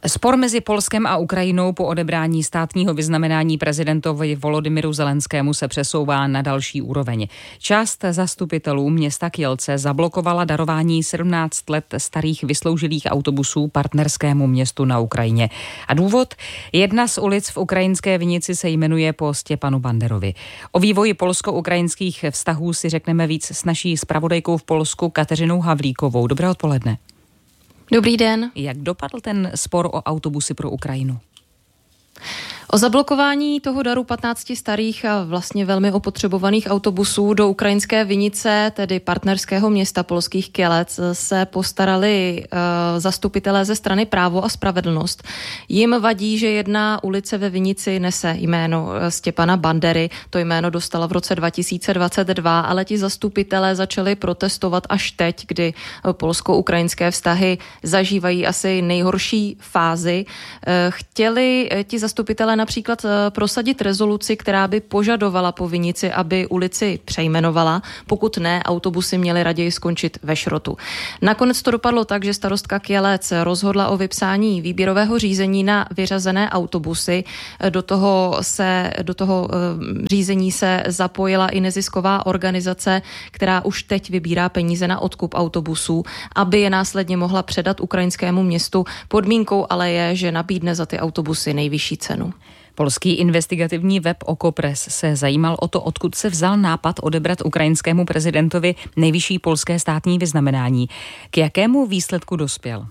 Spor mezi Polskem a Ukrajinou po odebrání státního vyznamenání prezidentovi Volodymyru Zelenskému se přesouvá na další úroveň. Část zastupitelů města Kielce zablokovala darování 17 let starých vysloužilých autobusů partnerskému městu na Ukrajině. A důvod? Jedna z ulic v ukrajinské Vinici se jmenuje po Stěpanu Banderovi. O vývoji polsko-ukrajinských vztahů si řekneme víc s naší zpravodajkou v Polsku Kateřinou Havlíkovou. Dobré odpoledne. Dobrý den. Jak dopadl ten spor o autobusy pro Ukrajinu? O zablokování toho daru 15 starých a vlastně velmi opotřebovaných autobusů do ukrajinské Vinice, tedy partnerského města polských Kielec, se postarali zastupitelé ze strany Právo a spravedlnost. Jim vadí, že jedna ulice ve Vinici nese jméno Stěpana Bandery. To jméno dostala v roce 2022, ale ti zastupitelé začali protestovat až teď, kdy polsko-ukrajinské vztahy zažívají asi nejhorší fázi. Chtěli ti zastupitelé například prosadit rezoluci, která by požadovala po Vinici, aby ulici přejmenovala. Pokud ne, autobusy měly raději skončit ve šrotu. Nakonec to dopadlo tak, že starostka Kielec rozhodla o vypsání výběrového řízení na vyřazené autobusy. Do toho řízení se zapojila i nezisková organizace, která už teď vybírá peníze na odkup autobusů, aby je následně mohla předat ukrajinskému městu. Podmínkou ale je, že nabídne za ty autobusy nejvyšší cenu. Polský investigativní web Okopres se zajímal o to, odkud se vzal nápad odebrat ukrajinskému prezidentovi nejvyšší polské státní vyznamenání. K jakému výsledku dospěl?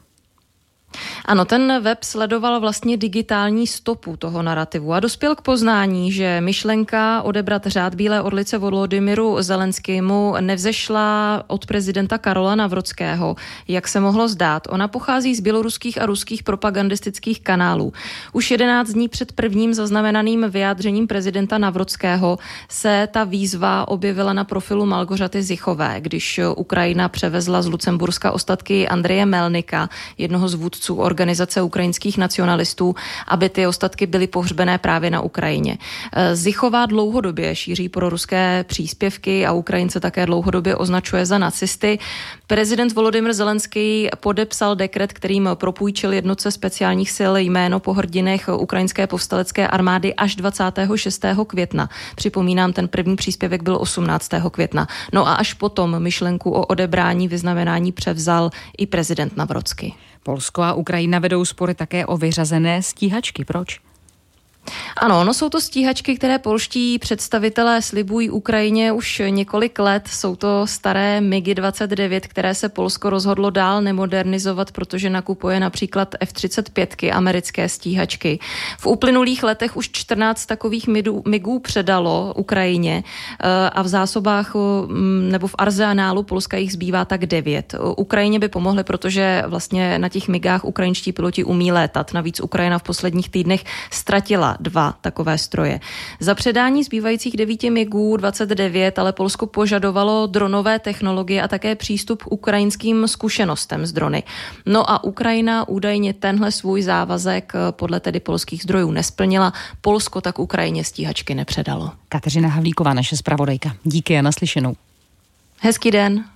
Ano, ten web sledoval vlastně digitální stopu toho narrativu a dospěl k poznání, že myšlenka odebrat řád Bílé orlice Volodymyru Zelenskému nevzešla od prezidenta Karola Nawrockiho, jak se mohlo zdát. Ona pochází z běloruských a ruských propagandistických kanálů. Už 11 dní před prvním zaznamenaným vyjádřením prezidenta Nawrockiho se ta výzva objevila na profilu Malgořaty Zichové, když Ukrajina převezla z Lucemburska ostatky Andreje Melnika, jednoho z vůdců organizace ukrajinských nacionalistů, aby ty ostatky byly pohřbené právě na Ukrajině. Zichová dlouhodobě šíří proruské příspěvky a Ukrajince také dlouhodobě označuje za nacisty. Prezident Volodymyr Zelenský podepsal dekret, kterým propůjčil jednotce speciálních sil jméno po hrdinech ukrajinské povstalecké armády až 26. května. Připomínám, ten první příspěvek byl 18. května. No a až potom myšlenku o odebrání vyznamenání převzal i prezident Nawrocki. Polsko a Ukrajina vedou spory také o vyřazené stíhačky. Proč? Ano, jsou to stíhačky, které polští představitelé slibují Ukrajině už několik let. Jsou to staré MiG-29, které se Polsko rozhodlo dál nemodernizovat, protože nakupuje například F-35 americké stíhačky. V uplynulých letech už 14 takových MiGů předalo Ukrajině a v zásobách nebo v arzenálu Polska jich zbývá tak 9. Ukrajině by pomohly, protože vlastně na těch MiGách ukrajinští piloti umí létat. Navíc Ukrajina v posledních týdnech ztratila 2 takové stroje. Za předání zbývajících 9 MiGů 29 ale Polsko požadovalo dronové technologie a také přístup k ukrajinským zkušenostem s drony. No a Ukrajina údajně tenhle svůj závazek podle tedy polských zdrojů nesplnila. Polsko tak Ukrajině stíhačky nepředalo. Kateřina Havlíková, naše zpravodajka. Díky a naslyšenou. Hezký den.